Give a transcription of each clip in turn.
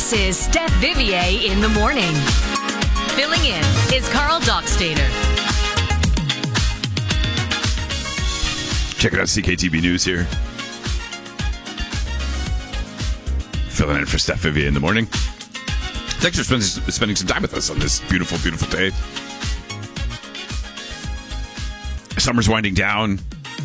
This is Steph Vivier in the morning. Filling in is Carl Dockstader. Check it out, CKTB News here. Filling in for Steph Vivier in the morning. Thanks for spending some time with us on this beautiful, beautiful day. Summer's winding down.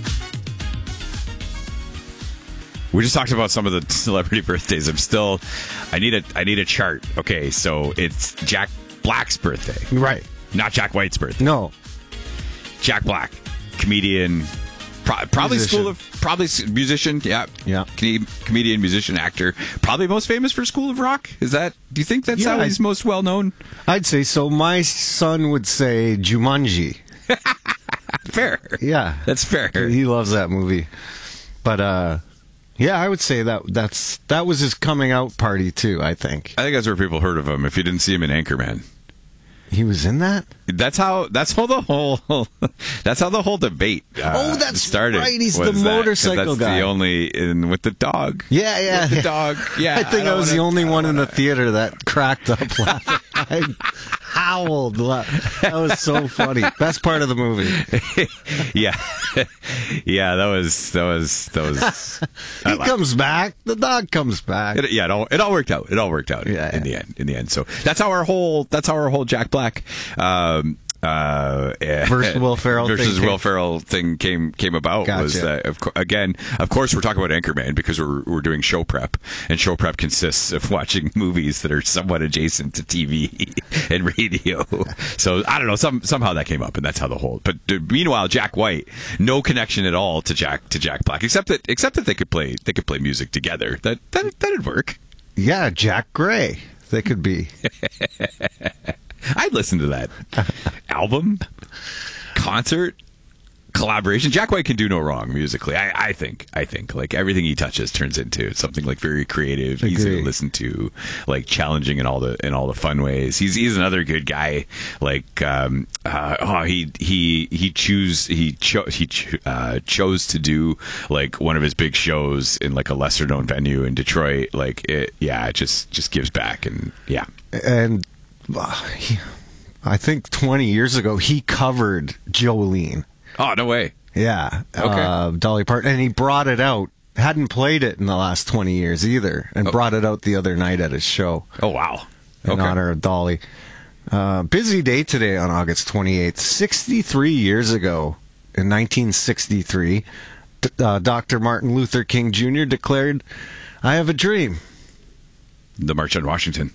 We just talked about some of the celebrity birthdays. I need a chart. Okay, so it's Jack Black's birthday. Right. Not Jack White's birthday. No. Jack Black, comedian, probably Musician. musician. Yeah. Comedian, musician, actor. Probably most famous for School of Rock. Do you think that's how he's most well known? I'd say so. My son would say Jumanji. Fair. Yeah. That's fair. He loves that movie. But, yeah, I would say that was his coming out party, too, I think. I think that's where people heard of him if you didn't see him in Anchorman. He was in that? That's how the whole debate that's started. Right, he's the motorcycle that's guy. The only with the dog. Yeah. With the dog. Yeah. I think I was the only one in the theater that cracked up laughing. I howled. That was so funny. Best part of the movie. Yeah. Yeah, that was He comes back. The dog comes back. It all worked out. It all worked out in the end. So that's how our whole Jack Black versus Will Ferrell thing came about. Gotcha. Was that of course we're talking about Anchorman because we're doing show prep, and show prep consists of watching movies that are somewhat adjacent to TV and radio. So I don't know, somehow that came up, and that's how the whole. But meanwhile, Jack White, no connection at all to Jack Black, except that they could play music together. That'd work. Yeah, Jack Gray. They could be. I'd listen to that album, concert, collaboration. Jack White can do no wrong musically. I think like everything he touches turns into something like very creative, easy to listen to, like challenging in all the fun ways. He's another good guy. Like he chose to do like one of his big shows in like a lesser known venue in Detroit. Like it just gives back, and yeah. And I think 20 years ago, he covered Jolene. Oh, no way. Yeah. Okay. Dolly Parton. And he brought it out. Hadn't played it in the last 20 years either. And brought it out the other night at his show. Oh, wow. In honor of Dolly. Busy day today on August 28th. 63 years ago, in 1963, Dr. Martin Luther King Jr. declared, "I have a dream." The March on Washington.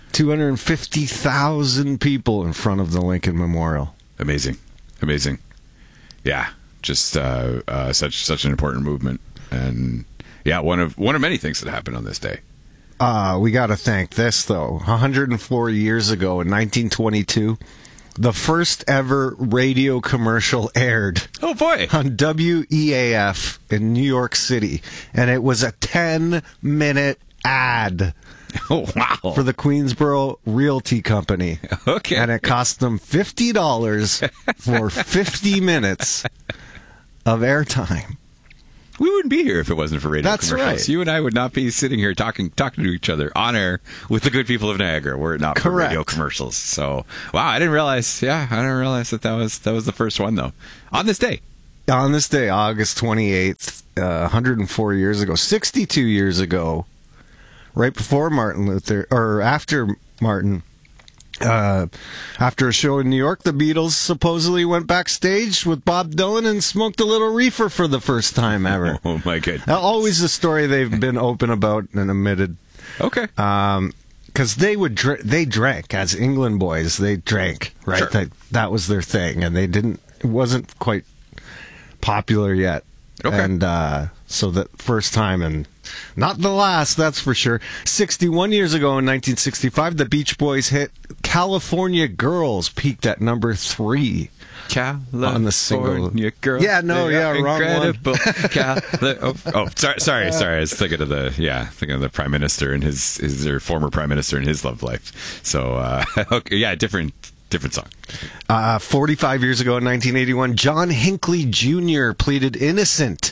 250,000 people in front of the Lincoln Memorial. Amazing. Yeah, just such an important movement, and yeah, one of many things that happened on this day. We got to thank this though. 104 years ago, in 1922, the first ever radio commercial aired. Oh boy! On WEAF in New York City, and it was a 10-minute ad. Oh, wow. For the Queensboro Realty Company. Okay. And it cost them $50 for 50 minutes of airtime. We wouldn't be here if it wasn't for radio That's commercials. right. You and I would not be sitting here talking to each other on air with the good people of Niagara were it not for radio commercials. So, wow, I didn't realize that was the first one, though. On this day, August 28th, 104 years ago, 62 years ago, right before Martin Luther, or after Martin, after a show in New York, the Beatles supposedly went backstage with Bob Dylan and smoked a little reefer for the first time ever. Oh, my goodness. Always a story they've been open about and admitted. Okay. Because they drank, as England boys, they drank, right? Sure. That was their thing, and it wasn't quite popular yet. Okay. And so the first time, and not the last, that's for sure. 61 years ago in 1965, the Beach Boys hit California Girls peaked at number 3. California on the single. Girls. Yeah, no, yeah, wrong one. Sorry. I was thinking of the Prime Minister and his former Prime Minister and his love life. So, okay, yeah, different song. 45 years ago in 1981, John Hinckley Jr. pleaded innocent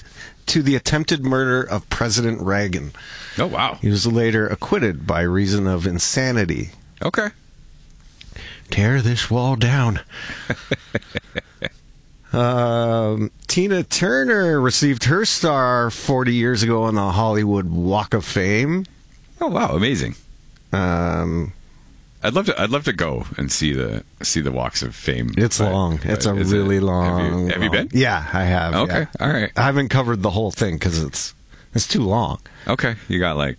to the attempted murder of President Reagan. Oh, wow. He was later acquitted by reason of insanity. Okay. Tear this wall down. Tina Turner received her star 40 years ago on the Hollywood Walk of Fame. Oh, wow. Amazing. I'd love to go and see the Walks of Fame. It's long. It's really long. Have you been? Yeah, I have. Okay. Yeah. All right. I haven't covered the whole thing because it's too long. Okay. You got like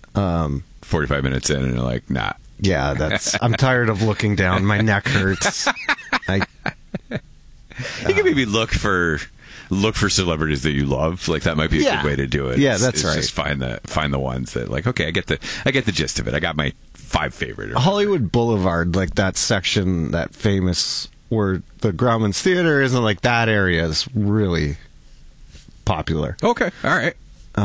45 minutes in and you're like, nah. Yeah, I'm tired of looking down. My neck hurts. You can maybe look for celebrities that you love. Like that might be a good way to do it. Yeah, that's right. Just find the ones that like, okay, I get the gist of it. I got my 5 favorite. Hollywood Boulevard, like that section, that famous where the Grauman's Theater is, and like that area is really popular. Okay, all right.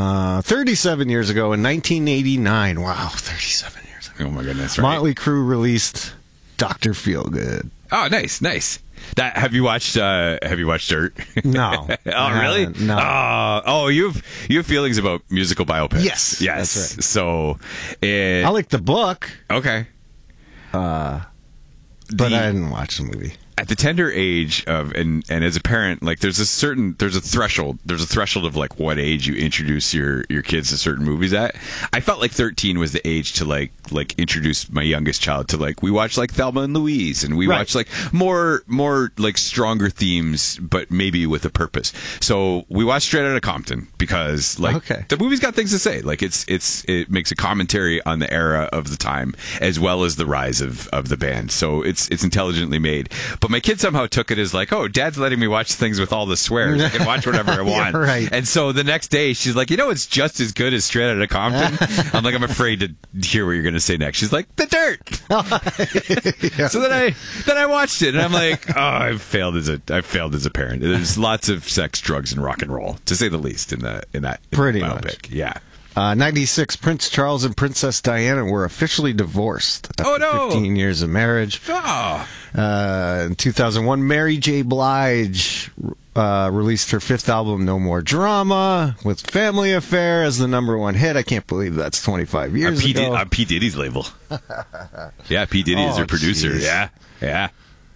37 years ago in 1989. Wow, 37 years ago. Oh my goodness! Right. Motley Crue released Dr. Feelgood. Oh, nice. That have you watched Dirt? No. Oh, really? No. You have feelings about musical biopics. Yes. That's right. So, I like the book. Okay. But I didn't watch the movie. At the tender age of and as a parent, like there's a threshold of like what age you introduce your kids to certain movies at. I felt like 13 was the age to like introduce my youngest child to like we watched like Thelma and Louise, and we watched like more like stronger themes, but maybe with a purpose. So we watched Straight Outta Compton because like the movie's got things to say. Like it makes a commentary on the era of the time as well as the rise of the band. So it's intelligently made. But my kid somehow took it as like, oh, Dad's letting me watch things with all the swears. I can watch whatever I want. Yeah, right. And so the next day, she's like, it's just as good as Straight Outta Compton. I'm like, I'm afraid to hear what you're going to say next. She's like, The Dirt. Yeah. So then I watched it, and I'm like, oh, I've failed as a parent. There's lots of sex, drugs, and rock and roll, to say the least, in that pretty biopic. Much. Yeah. 96, Prince Charles and Princess Diana were officially divorced after 15 years of marriage. Oh. In 2001, Mary J. Blige released her 5th album, No More Drama, with Family Affair as the #1 hit. I can't believe that's 25 years ago. On P. Diddy's label. Yeah, P. Diddy is her producer. Geez. Yeah.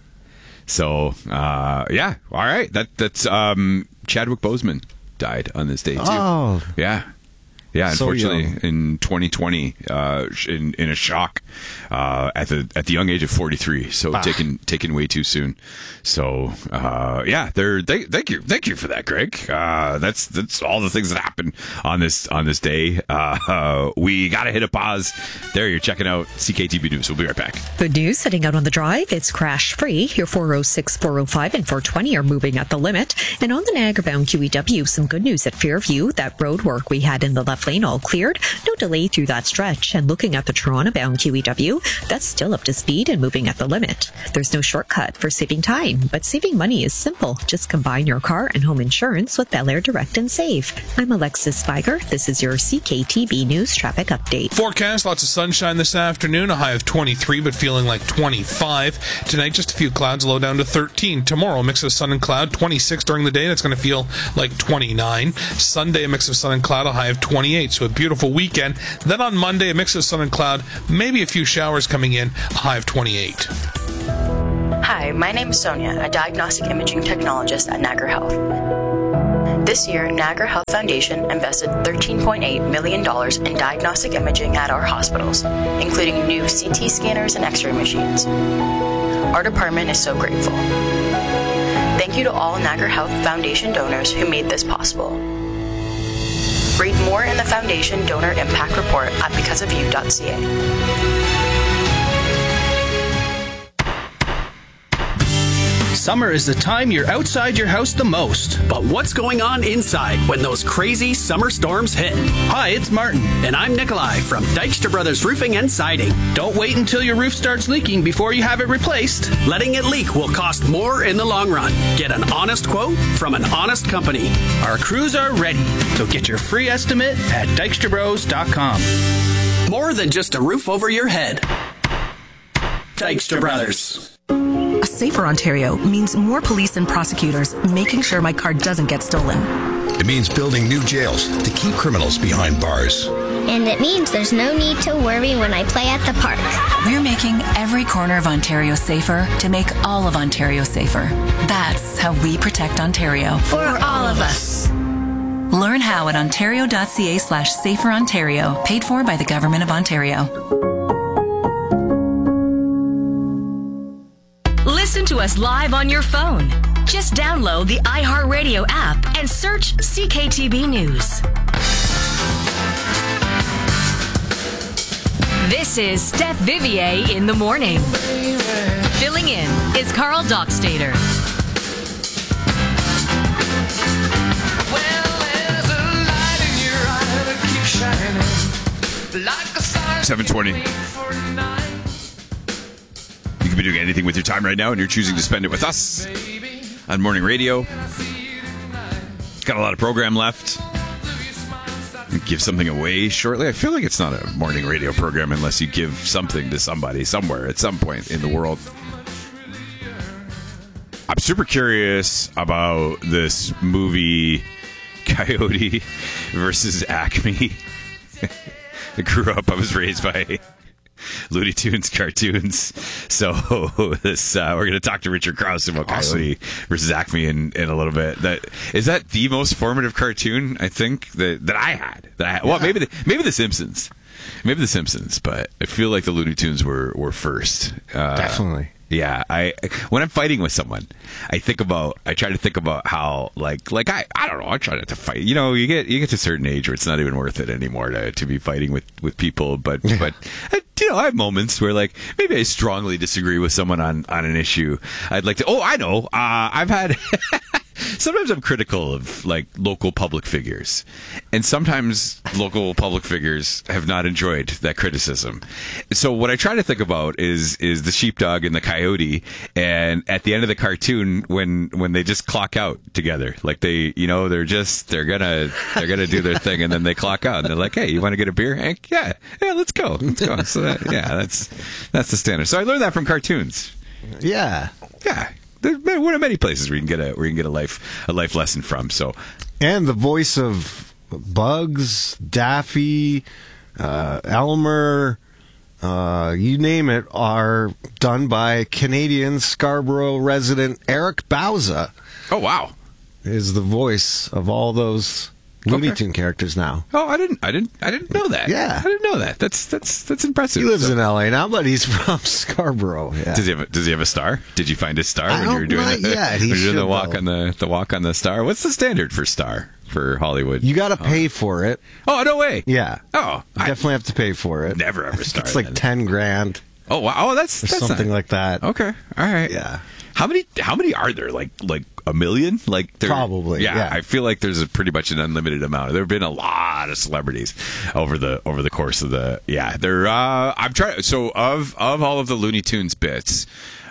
So, yeah. All right. That's Chadwick Boseman died on this day, too. Oh. Yeah. Yeah, So unfortunately, young. in 2020, in a shock, at the young age of 43, so taken way too soon. So, yeah, thank you for that, Greg. That's all the things that happened on this day. We gotta hit a pause. There, you're checking out CKTB News. We'll be right back. Good news heading out on the drive. It's crash free. Your 406, 405, and 420 are moving at the limit. And on the Niagara-bound QEW, some good news at Fairview. That road work we had in the left lane all cleared. No delay through that stretch. And looking at the Toronto-bound QEW, that's still up to speed and moving at the limit. There's no shortcut for saving time, but saving money is simple. Just combine your car and home insurance with Bel Air Direct and Save. I'm Alexis Spiger. This is your CKTB News Traffic Update. Forecast, lots of sunshine this afternoon, a high of 23, but feeling like 25. Tonight, just a few clouds, low down to 13. Tomorrow, a mix of sun and cloud, 26 during the day. That's going to feel like 29. Sunday, a mix of sun and cloud, a high of 28. So a beautiful weekend. Then on Monday, a mix of sun and cloud, maybe a few showers coming in, a high of 28. Hi, my name is Sonia, a diagnostic imaging technologist at Niagara Health. This year, Niagara Health Foundation invested $13.8 million in diagnostic imaging at our hospitals, including new CT scanners and X-ray machines. Our department is so grateful. Thank you to all Niagara Health Foundation donors who made this possible. Read more in the Foundation Donor Impact Report at becauseofyou.ca. Summer is the time you're outside your house the most. But what's going on inside when those crazy summer storms hit? Hi, it's Martin. And I'm Nikolai from Dykstra Brothers Roofing and Siding. Don't wait until your roof starts leaking before you have it replaced. Letting it leak will cost more in the long run. Get an honest quote from an honest company. Our crews are ready, so get your free estimate at dykstrabros.com. More than just a roof over your head. Dykstra Brothers. A safer Ontario means more police and prosecutors making sure my car doesn't get stolen. It means building new jails to keep criminals behind bars. And it means there's no need to worry when I play at the park. We're making every corner of Ontario safer to make all of Ontario safer. That's how we protect Ontario. For all of us. Learn how at ontario.ca/saferontario, paid for by the Government of Ontario. Listen to us live on your phone. Just download the iHeartRadio app and search CKTB News. This is Steph Vivier in the morning. Filling in is Carl Dockstader. 7:20. You could be doing anything with your time right now, and you're choosing to spend it with us on Morning Radio. Got a lot of program left. Give something away shortly. I feel like it's not a morning radio program unless you give something to somebody somewhere at some point in the world. I'm super curious about this movie, Coyote versus Acme. I grew up, I was raised by Looney Tunes cartoons. So this we're going to talk to Richard Krause about Coyote versus Acme in a little bit. Is that the most formative cartoon I think that I had? Well, maybe the Simpsons. Maybe the Simpsons, but I feel like the Looney Tunes were first. Definitely. Yeah, when I'm fighting with someone, I try to think about how I don't know, I try not to fight. You know, you get to a certain age where it's not even worth it anymore to be fighting with people. But you know, I have moments where maybe I strongly disagree with someone on an issue. I'd like to. Oh, I know. I've had. Sometimes I'm critical of local public figures, and sometimes local public figures have not enjoyed that criticism. So what I try to think about is the sheepdog and the coyote, and at the end of the cartoon when they just clock out together, they're gonna do their thing, and then they clock out, and they're like, "Hey, you want to get a beer, Hank? Yeah, let's go." So that's the standard. So I learned that from cartoons. Yeah. There's one of many places where you can get a life lesson from. So, and the voice of Bugs, Daffy, Elmer, you name it, are done by Canadian Scarborough resident Eric Bauza. Oh wow, is the voice of all those Looney Tune characters now. Oh, I didn't know that. Yeah, I didn't know that. That's impressive. He lives in LA now, but he's from Scarborough. Yeah. Does he have a star? Did you find his star when you were doing the walk on the star? What's the standard for star for Hollywood? You got to pay for it. Oh no way. Yeah. Oh, you definitely have to pay for it. Never ever star. It's like $10,000. Oh wow. Oh, that's something like that. Okay. All right. Yeah. How many are there? Like a million? Probably. Yeah, I feel like there's pretty much an unlimited amount. There have been a lot of celebrities over the course of the. Yeah, there. I'm trying. So of all of the Looney Tunes bits,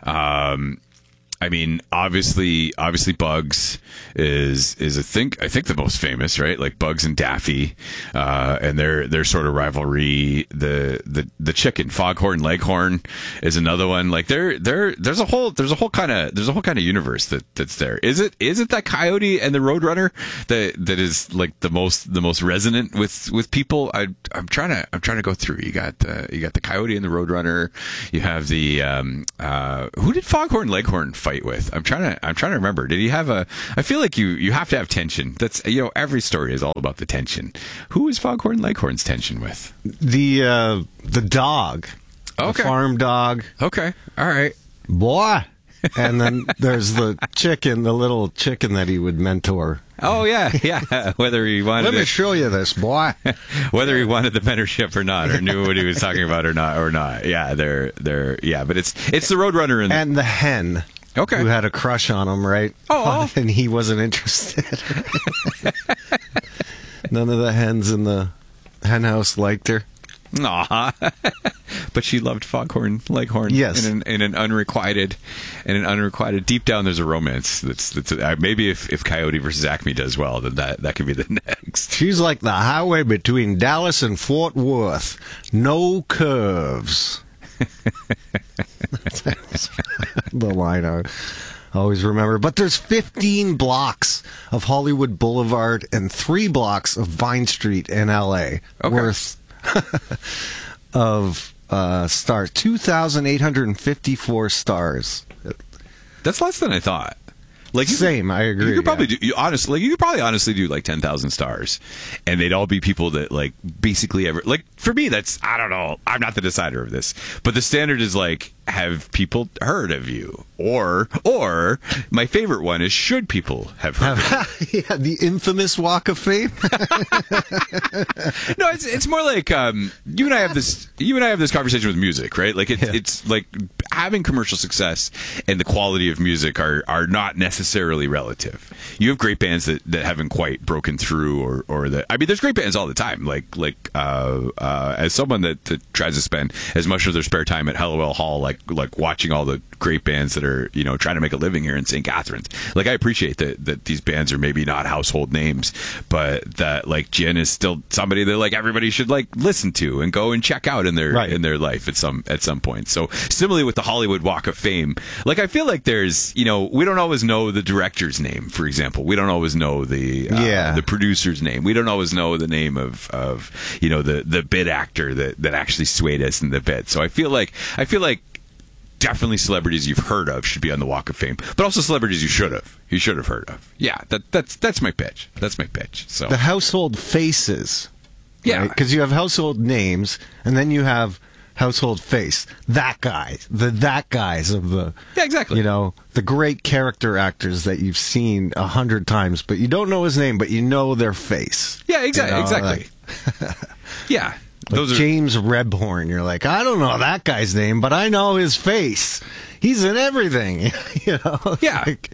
I mean, obviously, Bugs is I think the most famous, right? Like Bugs and Daffy, and their sort of rivalry. The chicken, Foghorn Leghorn, is another one. Like there's a whole kind of universe that's there. Is it that Coyote and the Roadrunner that is like the most resonant with people? I'm trying to go through. You got the Coyote and the Roadrunner. You have the who did Foghorn Leghorn fight with? I'm trying to remember. Did he have a? I feel like you have to have tension. That's every story is all about the tension. Who is Foghorn Leghorn's tension with? The dog. Okay. The farm dog. Okay. All right. Boy. And then there's the little chicken that he would mentor. Oh yeah. Whether he wanted. Let me show you this, boy. Whether he wanted the mentorship or not, or knew what he was talking about or not. Yeah, they're. Yeah, but it's the Roadrunner and the hen. Okay. Who had a crush on him, right? Oh. And he wasn't interested. None of the hens in the hen house liked her. Aw. But she loved Foghorn Leghorn. Yes. In an unrequited, deep down there's a romance that's maybe if Coyote versus Acme does well, then that could be the next. She's like the highway between Dallas and Fort Worth. No curves. The line out. always remember. But there's 15 blocks of Hollywood Boulevard and 3 blocks of Vine Street in LA worth of stars. 2,854 stars. That's less than I thought. Like Same, I agree. You could probably do, you could probably honestly do like 10,000 stars, and they'd all be people that like basically ever, like for me, that's, I don't know, I'm not the decider of this, but the standard is like, have people heard of you? Or my favorite one is, should people have heard of you? Yeah, the infamous Walk of Fame. No, it's more like you and I have this conversation with music, right? Like it's like having commercial success and the quality of music are not necessarily relative. You have great bands that haven't quite broken through, or that, I mean, there's great bands all the time. Like as someone that tries to spend as much of their spare time at Hallowell Hall, like watching all the great bands that are, you know, trying to make a living here in St. Catharines. Like, I appreciate that these bands are maybe not household names, but that like Gin is still somebody that like everybody should like listen to and go and check out in their life at some point. So similarly with the Hollywood Walk of Fame, like I feel like there's, you know, we don't always know the director's name, for example. We don't always know the producer's name. We don't always know the name of you know, the bit actor that actually swayed us in the bit. So I feel like definitely celebrities you've heard of should be on the Walk of Fame, but also celebrities you should have heard of. Yeah, that's my pitch. That's my pitch. So the household faces. Yeah, because you have household names, and then you have household face. That guys of the exactly. You know, the great character actors that you've seen 100 times, but you don't know his name, but you know their face. Yeah, exactly. You know, exactly. Yeah. Like those are James Rebhorn. You're like, I don't know that guy's name, but I know his face. He's in everything. You know? Yeah. Like,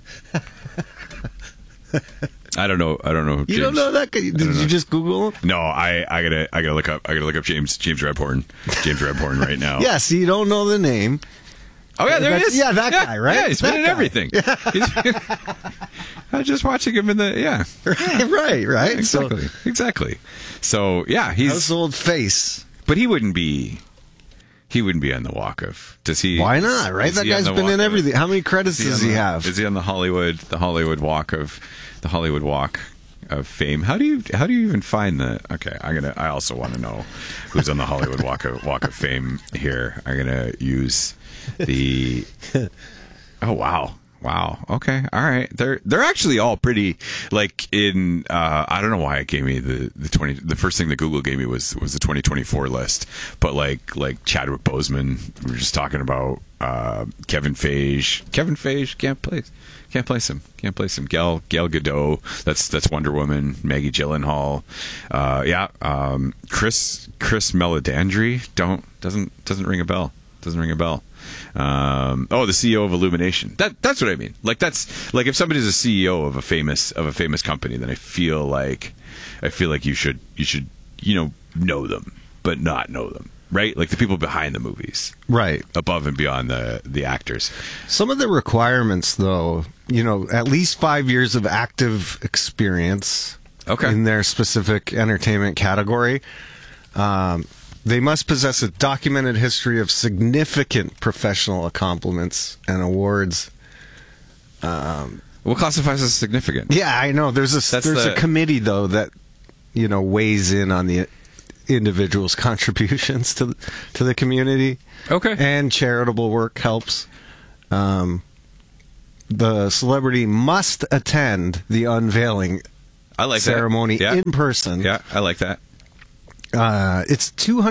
I don't know. You James. don't know that guy? Did you just Google him? No, I gotta look up James Rebhorn. James Rebhorn right now. Yeah, so you don't know the name. Oh yeah, there he is. Yeah, that guy, right? Yeah, he's been in everything. Yeah. I was just watching him in the Right. Exactly. So yeah, he's household face. But he wouldn't be on the Walk of. Does he? Why not? Right, that guy's been in everything. How many credits does he have? Is he on the Hollywood Walk of Fame? How do you even find the? Okay, I also want to know who's on the Hollywood Walk of Fame here. I'm gonna use the. Oh wow. Okay. All right. They're actually all pretty, like, in I don't know why it gave me the first thing that Google gave me was the 2024 list, but like Chadwick Boseman, we were just talking about Kevin Feige can't place him. Gal Gadot, that's Wonder Woman. Maggie Gyllenhaal, Chris Meledandri doesn't ring a bell. The CEO of Illumination. That's what I mean. Like, that's like, if somebody's a CEO of a famous company, then I feel like you should know them, but not know them. Right? Like the people behind the movies. Right. Above and beyond the actors. Some of the requirements, though, at least 5 years of active experience in their specific entertainment category. They must possess a documented history of significant professional accomplishments and awards. What classifies as significant? Yeah, I know. There's a committee, though, that weighs in on the individual's contributions to the community. Okay. And charitable work helps. The celebrity must attend the unveiling ceremony in person. Yeah, I like that. It's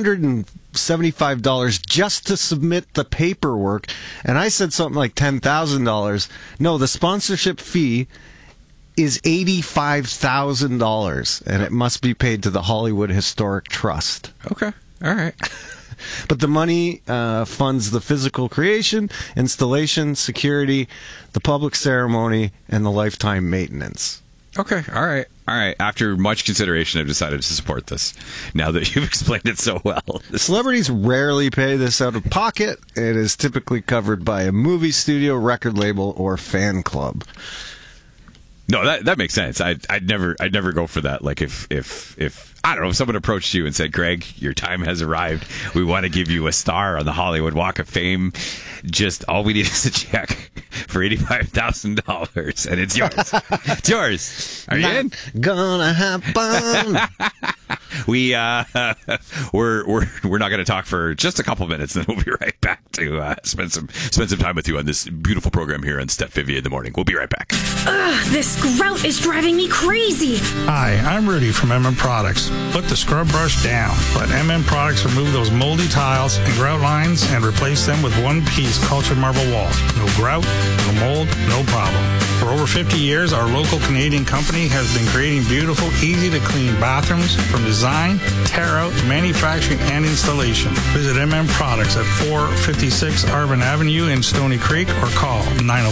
$275 just to submit the paperwork, and I said something like $10,000. No, the sponsorship fee is $85,000, and it must be paid to the Hollywood Historic Trust. Okay, all right. But the money funds the physical creation, installation, security, the public ceremony, and the lifetime maintenance. Okay, all right. After much consideration, I've decided to support this, now that you've explained it so well. Celebrities rarely pay this out of pocket. It is typically covered by a movie studio, record label, or fan club. No, that makes sense. I'd never go for that. Like if I don't know, if someone approached you and said, Greg, your time has arrived. We want to give you a star on the Hollywood Walk of Fame. Just all we need is a check. for $85,000, and it's yours. It's yours. Are you in? Gonna happen. We're not going to talk for just a couple minutes, then we'll be right back to spend some time with you on this beautiful program here on Steph Fivia in the Morning. We'll be right back. Ugh, this grout is driving me crazy. Hi, I'm Rudy from MM Products. Put the scrub brush down. Let MM Products remove those moldy tiles and grout lines and replace them with one-piece cultured marble walls. No grout, no mold, no problem. For over 50 years, our local Canadian company has been creating beautiful, easy-to-clean bathrooms from design, tear-out, manufacturing, and installation. Visit MM Products at 456 Arvin Avenue in Stony Creek or call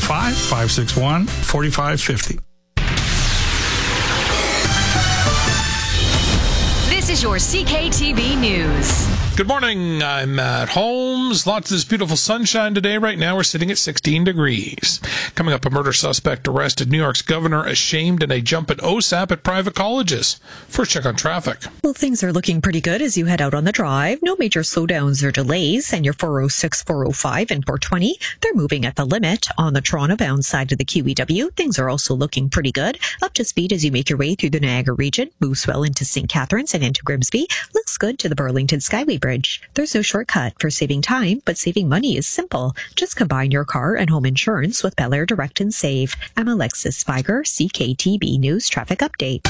905-561-4550. This is your CKTB News. Good morning, I'm Matt Holmes. Lots of this beautiful sunshine today. Right now we're sitting at 16 degrees. Coming up, a murder suspect arrested. New York's governor ashamed in a jump at OSAP at private colleges. First check on traffic. Well, things are looking pretty good as you head out on the drive. No major slowdowns or delays. And your 406, 405, and 420, they're moving at the limit. On the Toronto-bound side of the QEW, things are also looking pretty good. Up to speed as you make your way through the Niagara region. Moves well into St. Catharines and into Grimsby. Looks good to the Burlington Skyway Bridge. There's no shortcut for saving time, but saving money is simple. Just combine your car and home insurance with Bel Air Direct and Save. I'm Alexis Spiger, CKTB News Traffic Update.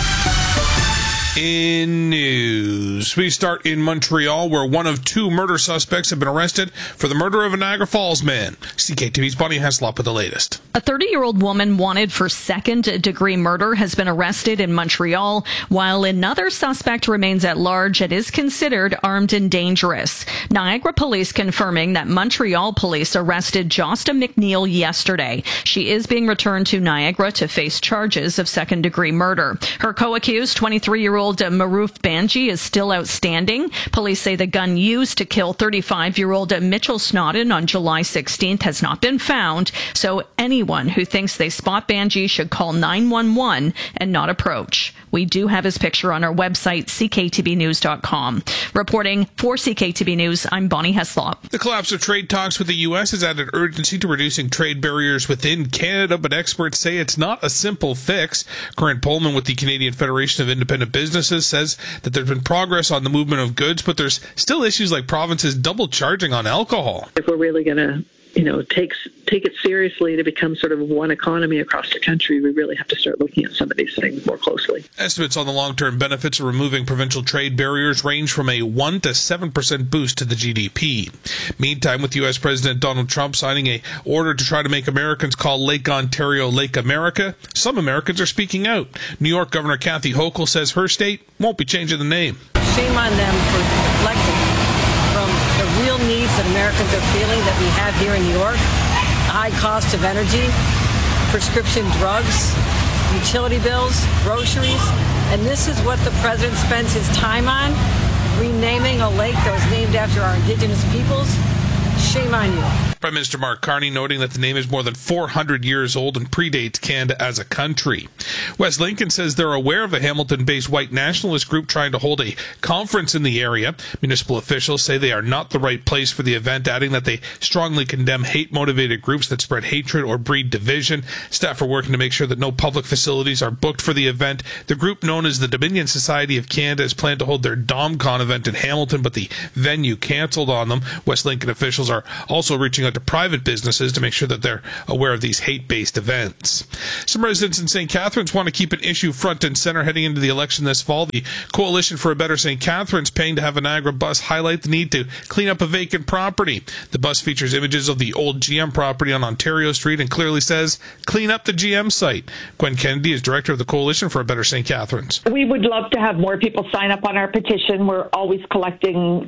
In news, we start in Montreal, where one of two murder suspects have been arrested for the murder of a Niagara Falls man. CKTV's Bonnie Heslop with the latest. A 30-year-old woman wanted for second-degree murder has been arrested in Montreal, while another suspect remains at large and is considered armed and dangerous. Niagara police confirming that Montreal police arrested Josta McNeil yesterday. She is being returned to Niagara to face charges of second-degree murder. Her co-accused, 23-year-old Maroof Banji, is still outstanding. Police say the gun used to kill 35-year-old Mitchell Snodden on July 16th has not been found, so anyone who thinks they spot Banji should call 911 and not approach. We do have his picture on our website, cktbnews.com. Reporting for CKTB News, I'm Bonnie Heslop. The collapse of trade talks with the U.S. has added urgency to reducing trade barriers within Canada, but experts say it's not a simple fix. Grant Pullman with the Canadian Federation of Independent Businesses says that there's been progress on the movement of goods, but there's still issues like provinces double charging on alcohol. If we're really going to take it seriously to become sort of one economy across the country, we really have to start looking at some of these things more closely. Estimates on the long-term benefits of removing provincial trade barriers range from a 1% to 7% boost to the GDP. Meantime, with U.S. President Donald Trump signing an order to try to make Americans call Lake Ontario Lake America, some Americans are speaking out. New York Governor Kathy Hochul says her state won't be changing the name. Shame on them for deflecting from the real needs that Americans are feeling that we have here in New York. The high cost of energy, prescription drugs, utility bills, groceries. And this is what the president spends his time on, renaming a lake that was named after our indigenous peoples. Shame on you. Prime Minister Mark Carney noting that the name is more than 400 years old and predates Canada as a country. West Lincoln says they're aware of a Hamilton-based white nationalist group trying to hold a conference in the area. Municipal officials say they are not the right place for the event, adding that they strongly condemn hate-motivated groups that spread hatred or breed division. Staff are working to make sure that no public facilities are booked for the event. The group known as the Dominion Society of Canada has planned to hold their DomCon event in Hamilton, but the venue canceled on them. West Lincoln officials are also reaching out to private businesses to make sure that they're aware of these hate-based events. Some residents in St. Catharines want to keep an issue front and center heading into the election this fall. The Coalition for a Better St. Catharines paying to have a Niagara bus highlight the need to clean up a vacant property. The bus features images of the old GM property on Ontario Street and clearly says, clean up the GM site. Gwen Kennedy is director of the Coalition for a Better St. Catharines. We would love to have more people sign up on our petition. We're always collecting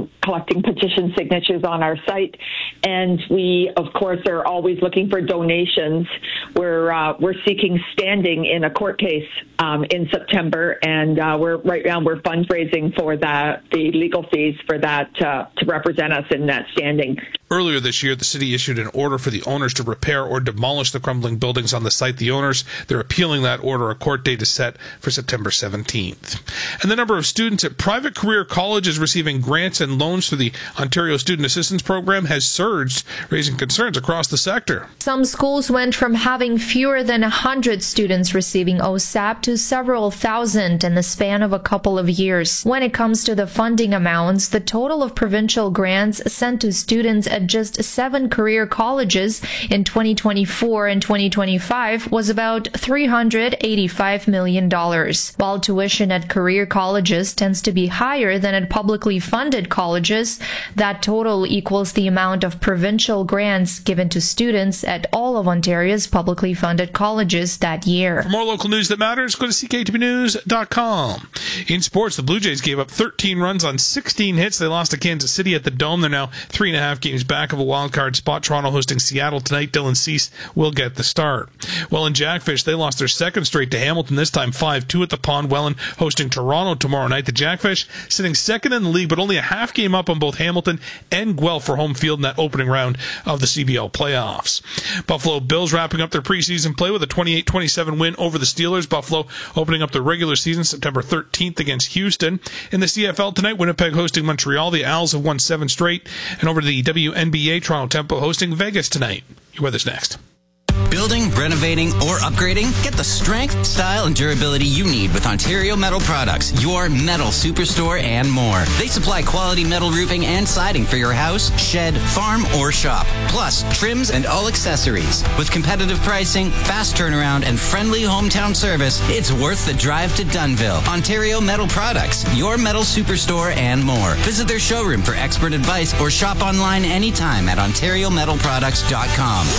petition signatures on our site. And we, of course, are always looking for donations. We're seeking standing in a court case in September, and we're fundraising for the legal fees for that to represent us in that standing. Earlier this year, the city issued an order for the owners to repair or demolish the crumbling buildings on the site. The owners, they're appealing that order. A court date is set for September 17th. And the number of students at private career colleges receiving grants and loans through the Ontario Student Assistance Program has surged, raising concerns across the sector. Some schools went from having fewer than 100 students receiving OSAP to several thousand in the span of a couple of years. When it comes to the funding amounts, the total of provincial grants sent to students at just 7 career colleges in 2024 and 2025 was about $385 million. While tuition at career colleges tends to be higher than at publicly funded colleges, that total equals the amount of provincial grants given to students at all of Ontario's publicly funded colleges that year. For more local news that matters, go to cktvnews.com. In sports, the Blue Jays gave up 13 runs on 16 hits. They lost to Kansas City at the Dome. They're now 3.5 games back of a wild card spot. Toronto hosting Seattle tonight. Dylan Cease will get the start. Well, in Jackfish, they lost their second straight to Hamilton, this time 5-2 at the Pond. Welland hosting Toronto tomorrow night. The Jackfish sitting second in the league, but only a half game up on both Hamilton and Guelph for home field in that opening round of the CBL playoffs. Buffalo Bills wrapping up their preseason play with a 28-27 win over the Steelers. Buffalo opening up the regular season September 13th against Houston. In the CFL tonight, Winnipeg hosting Montreal. The Owls have won 7 straight. And over to the WNBA, Toronto Tempo hosting Vegas tonight. Your weather's next. Building, renovating, or upgrading? Get the strength, style, and durability you need with Ontario Metal Products, your metal superstore and more. They supply quality metal roofing and siding for your house, shed, farm, or shop. Plus, trims and all accessories. With competitive pricing, fast turnaround, and friendly hometown service, it's worth the drive to Dunnville. Ontario Metal Products, your metal superstore and more. Visit their showroom for expert advice or shop online anytime at OntarioMetalProducts.com.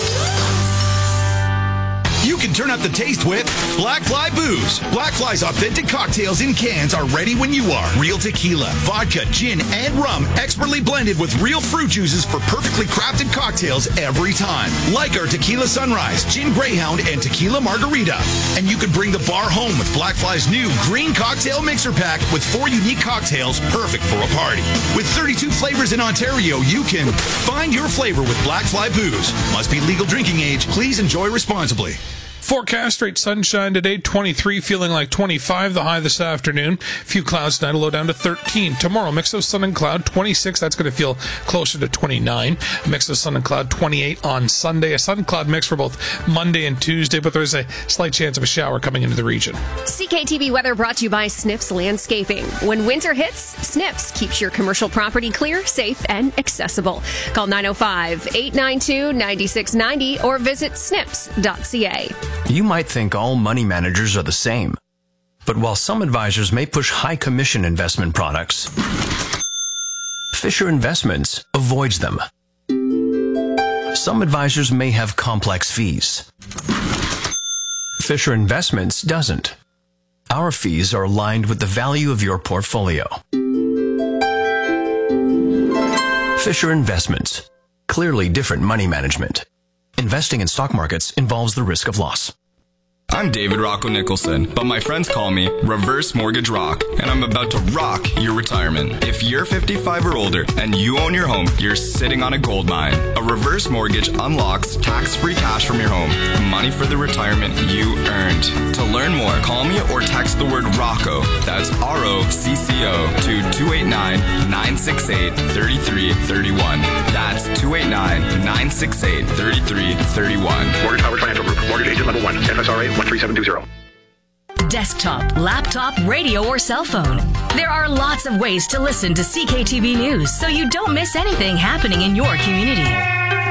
You can turn up the taste with Black Fly Booze. Black Fly's authentic cocktails in cans are ready when you are. Real tequila, vodka, gin, and rum, expertly blended with real fruit juices for perfectly crafted cocktails every time. Like our Tequila Sunrise, Gin Greyhound, and Tequila Margarita. And you can bring the bar home with Black Fly's new Green Cocktail Mixer Pack with 4 unique cocktails perfect for a party. With 32 flavors in Ontario, you can find your flavor with Black Fly Booze. Must be legal drinking age. Please enjoy responsibly. Forecast, straight sunshine today, 23, feeling like 25, the high this afternoon. Few clouds tonight, a low down to 13. Tomorrow, mix of sun and cloud, 26, that's going to feel closer to 29. A mix of sun and cloud, 28 on Sunday. A sun and cloud mix for both Monday and Tuesday, but there's a slight chance of a shower coming into the region. CKTV weather brought to you by Snips Landscaping. When winter hits, Snips keeps your commercial property clear, safe, and accessible. Call 905-892-9690 or visit snips.ca. You might think all money managers are the same. But while some advisors may push high commission investment products, Fisher Investments avoids them. Some advisors may have complex fees. Fisher Investments doesn't. Our fees are aligned with the value of your portfolio. Fisher Investments. Clearly different money management. Investing in stock markets involves the risk of loss. I'm David Rocco Nicholson, but my friends call me Reverse Mortgage Rock, and I'm about to rock your retirement. If you're 55 or older and you own your home, you're sitting on a gold mine. A reverse mortgage unlocks tax-free cash from your home, money for the retirement you earned. To learn more, call me or text the word ROCCO, that's ROCCO, to 289-968-3331. That's 289-968-3331. Mortgage Power Financial Group. Mortgage agent level 1. FSRA 13720. Desktop, laptop, radio, or cell phone. There are lots of ways to listen to CKTV News so you don't miss anything happening in your community.